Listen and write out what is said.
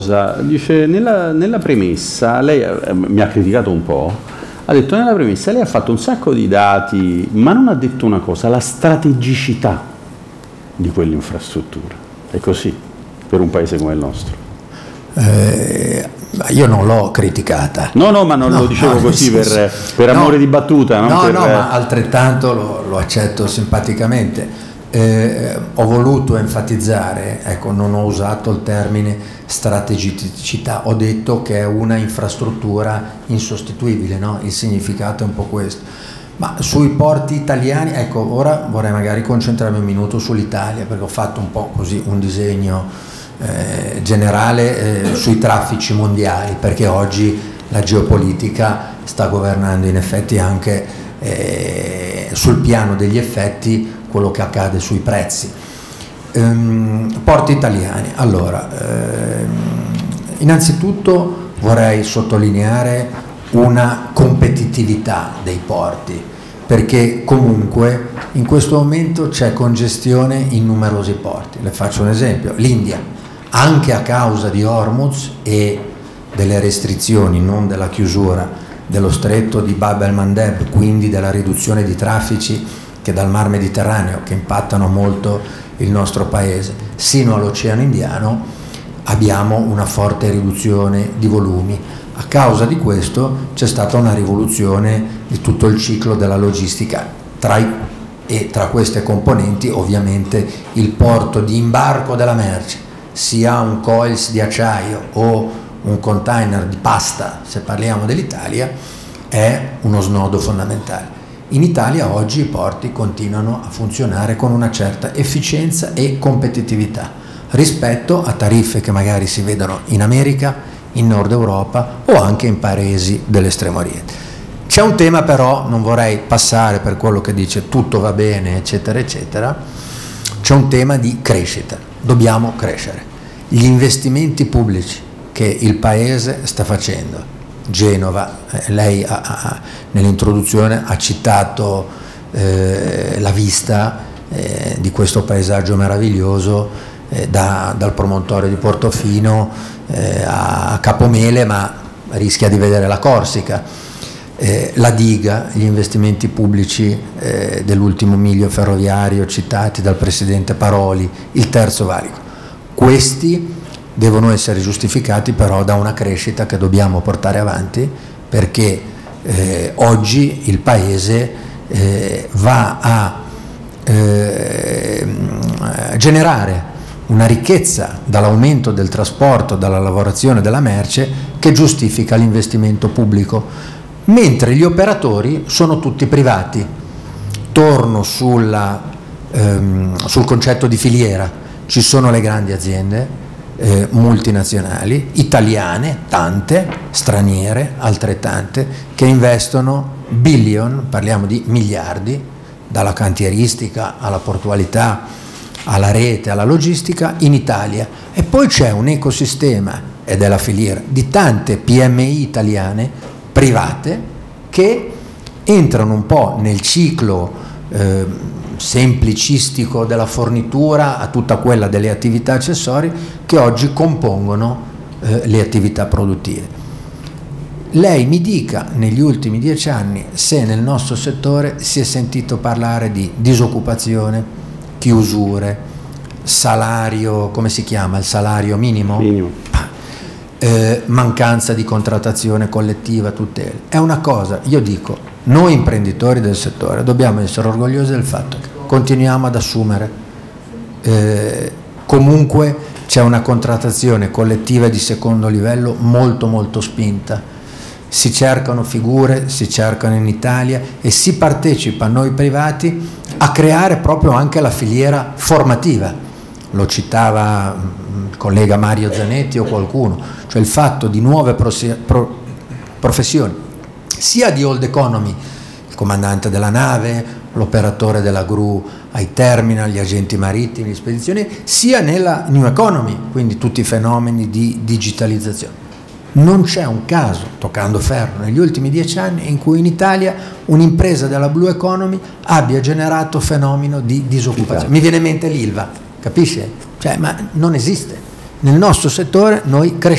Dice, nella premessa, lei mi ha criticato un po', ha detto nella premessa lei ha fatto un sacco di dati, ma non ha detto una cosa, la strategicità di quell'infrastruttura. È così per un paese come il nostro? Io non l'ho criticata. No, ma non lo dicevo così per amore di battuta. Ma altrettanto lo accetto simpaticamente. Ho voluto enfatizzare, ecco, non ho usato il termine strategicità, ho detto che è una infrastruttura insostituibile, no? Il significato è un po' questo. Ma sui porti italiani, ecco, ora vorrei magari concentrarmi un minuto sull'Italia, perché ho fatto un po' così un disegno generale sui traffici mondiali, perché oggi la geopolitica sta governando in effetti anche sul piano degli effetti quello che accade sui prezzi. Porti italiani, allora, innanzitutto vorrei sottolineare una competitività dei porti, perché comunque in questo momento c'è congestione in numerosi porti. Le faccio un esempio: l'India, anche a causa di Hormuz e delle restrizioni, non della chiusura dello stretto di Bab el-Mandeb, quindi della riduzione di traffici che dal Mar Mediterraneo, che impattano molto il nostro paese, sino all'Oceano Indiano, abbiamo una forte riduzione di volumi. A causa di questo c'è stata una rivoluzione di tutto il ciclo della logistica, tra queste componenti ovviamente il porto di imbarco della merce, sia un coils di acciaio o un container di pasta, se parliamo dell'Italia, è uno snodo fondamentale. In Italia oggi i porti continuano a funzionare con una certa efficienza e competitività rispetto a tariffe che magari si vedono in America, in Nord Europa o anche in paesi dell'Estremo Oriente. C'è un tema però, non vorrei passare per quello che dice tutto va bene eccetera eccetera, c'è un tema di crescita, dobbiamo crescere. Gli investimenti pubblici che il Paese sta facendo, Genova, lei nell'introduzione ha citato la vista di questo paesaggio meraviglioso dal promontorio di Portofino a Capomele, ma rischia di vedere la Corsica, la diga, gli investimenti pubblici dell'ultimo miglio ferroviario citati dal Presidente Paroli, il terzo valico. Questi devono essere giustificati però da una crescita che dobbiamo portare avanti, perché oggi il Paese va a generare una ricchezza dall'aumento del trasporto, dalla lavorazione della merce, che giustifica l'investimento pubblico, mentre gli operatori sono tutti privati. Torno sul concetto di filiera: ci sono le grandi aziende multinazionali, italiane, tante, straniere, altrettante, che investono billion, parliamo di miliardi, dalla cantieristica alla portualità, alla rete, alla logistica, in Italia. E poi c'è un ecosistema, ed è la filiera, di tante PMI italiane, private, che entrano un po' nel ciclo semplicistico della fornitura a tutta quella delle attività accessorie che oggi compongono le attività produttive. Lei mi dica, negli ultimi 10 anni, se nel nostro settore si è sentito parlare di disoccupazione, chiusure, salario, come si chiama, il salario minimo? Mancanza di contrattazione collettiva, tutele. È una cosa, io dico, noi imprenditori del settore dobbiamo essere orgogliosi del fatto che continuiamo ad assumere, comunque c'è una contrattazione collettiva di secondo livello molto molto spinta, si cercano figure, si cercano in Italia e si partecipa noi privati a creare proprio anche la filiera formativa. Lo citava il collega Mario Zanetti o qualcuno, cioè il fatto di nuove professioni, sia di old economy, il comandante della nave, l'operatore della gru ai terminal, gli agenti marittimi, gli spedizioni, sia nella new economy, quindi tutti i fenomeni di digitalizzazione. Non c'è un caso, toccando ferro, negli ultimi 10 anni in cui in Italia un'impresa della blue economy abbia generato fenomeno di disoccupazione. Mi viene in mente l'Ilva, capisce? Cioè, ma non esiste. Nel nostro settore noi cresciamo.